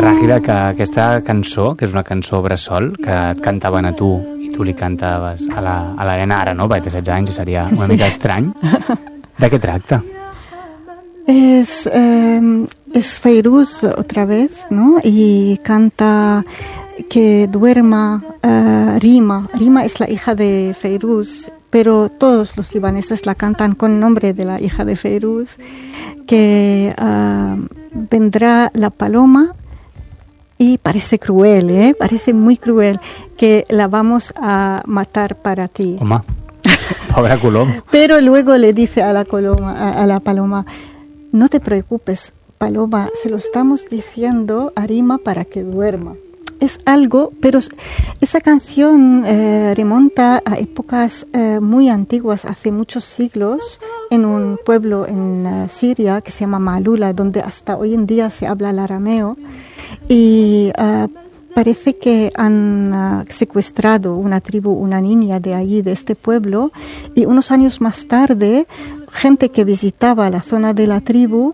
Ràgida, que aquesta cançó, que és una cançó bressol, que et cantaven a tu i tu li cantaves a l'Helena ara, no? Perquè té 16 anys i seria una mica estrany. De què tracta? Es Feiruz otra vez, ¿no? Y canta que duerma, Rima. Rima es la hija de Feiruz, pero todos los libaneses la cantan con nombre de la hija de Feiruz, que vendrá la paloma y parece cruel, parece muy cruel, que la vamos a matar para ti. Home, pobre colom. Pero luego le dice a la paloma, no te preocupes, paloma, se lo estamos diciendo a Rima para que duerma. Es algo, pero esa canción remonta a épocas muy antiguas, hace muchos siglos, en un pueblo en Siria que se llama Malula, donde hasta hoy en día se habla el arameo, y parece que han secuestrado una tribu, una niña de allí, de este pueblo, y unos años más tarde, gente que visitaba la zona de la tribu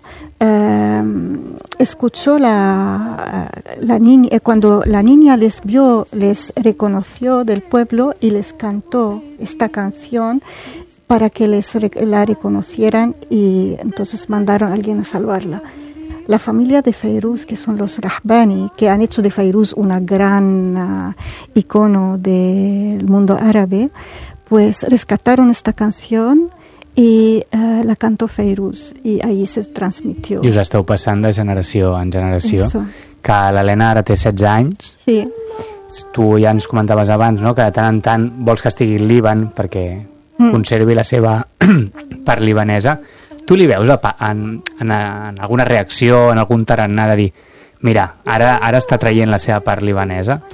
escuchó la niña, cuando la niña les vio, les reconoció del pueblo y les cantó esta canción para que la reconocieran, y entonces mandaron a alguien a salvarla. La familia de Feiruz, que son los Rahbani, que han hecho de Feiruz una gran icono del mundo árabe, pues rescataron esta canción i la cantó Feiruz, i ahir se transmitió. I us esteu passant de generació en generació. Eso. Que l'Helena ara té 16 anys. Sí. Tu ja ens comentaves abans, no?, que de tant en tant vols que estigui al Líban perquè conservi la seva part libanesa. Tu li veus en alguna reacció, en algun tarannà de dir mira, ara està traient la seva part libanesa?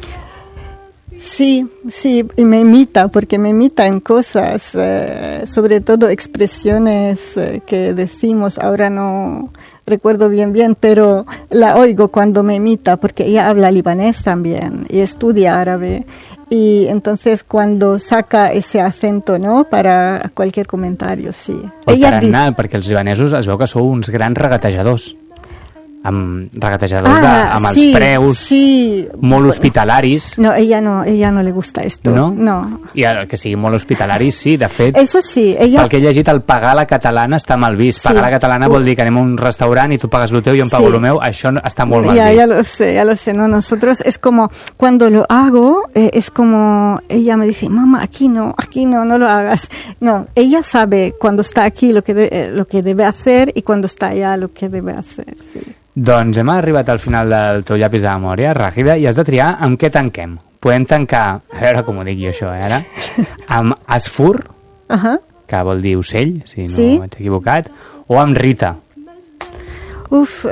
Sí, y me imita, porque me imita en cosas, sobre todo expresiones que decimos, ahora no recuerdo bien, pero la oigo cuando me imita, porque ella habla libanés también y estudia árabe, y entonces cuando saca ese acento, ¿no?, para cualquier comentario, sí. El tarannà, perquè els libanesos es veu que sou uns grans regatejadors. Amb els preus, molt hospitalaris. No, ella no le gusta esto. No. I que sigui molt hospitalaris, sí, de fet. Eso sí, pel que he llegit, el pagar la catalana està mal vist. Pagar la catalana vol dir que anem a un restaurant i tu pagues lo teu i jo em pago lo meu, això està molt mal vist. Ya lo sé, no, nosotros es como, cuando lo hago, es como, ella me dice, mamá, aquí no lo hagas. No, ella sabe cuando está aquí lo que debe hacer y cuando está allá lo que debe hacer, sí. Doncs hem arribat al final del teu llapis de memòria, Ràgida, i has de triar amb què tanquem. Podem tancar, a veure com ho dic jo això, ara, amb Asfur, que vol dir ocell, si no vaig equivocat, o amb Rita. Uf,